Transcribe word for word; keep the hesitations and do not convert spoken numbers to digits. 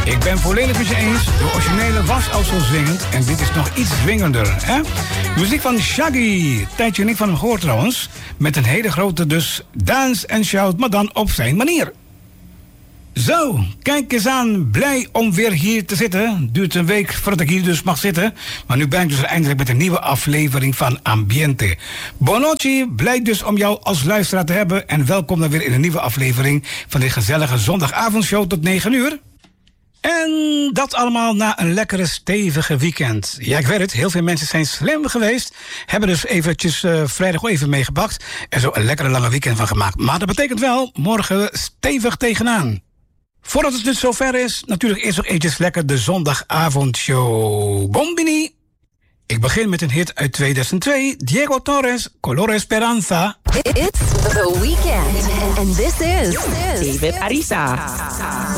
Ik ben volledig met je eens. De originele was al zo zwingend en dit is nog iets zwingender. Hè? Muziek van Shaggy. Tijdje niet van hem gehoord trouwens. Met een hele grote dus dance en shout, maar dan op zijn manier. Zo, kijk eens aan. Blij om weer hier te zitten. Duurt een week voordat ik hier dus mag zitten. Maar nu ben ik dus eindelijk met een nieuwe aflevering van Ambiente. Bonoci, blij dus om jou als luisteraar te hebben. En welkom dan weer in een nieuwe aflevering van dit gezellige zondagavondshow tot negen uur. En dat allemaal na een lekkere stevige weekend. Ja, ik weet het, heel veel mensen zijn slim geweest. Hebben dus eventjes uh, vrijdag even meegepakt. En zo een lekkere lange weekend van gemaakt. Maar dat betekent wel, morgen stevig tegenaan. Voordat het dus zover is, natuurlijk eerst nog eventjes lekker de zondagavondshow. Bombini! Ik begin met een hit uit tweeduizend twee. Diego Torres, Color Esperanza. It's the weekend. And this is David Arisa.